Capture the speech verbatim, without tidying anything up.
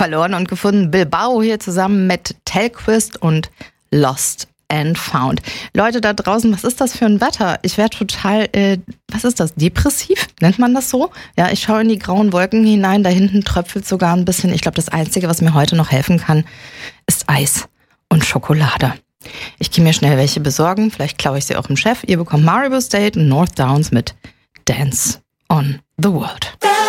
Verloren und gefunden. Bilbao hier zusammen mit Telquist und Lost and Found. Leute da draußen, was ist das für ein Wetter? Ich werde total, äh, was ist das, depressiv? Nennt man das so? Ja, ich schaue in die grauen Wolken hinein, da hinten tröpfelt sogar ein bisschen. Ich glaube, das Einzige, was mir heute noch helfen kann, ist Eis und Schokolade. Ich gehe mir schnell welche besorgen, vielleicht klaue ich sie auch im Chef. Ihr bekommt Maribor State und North Downs mit Dance on the World.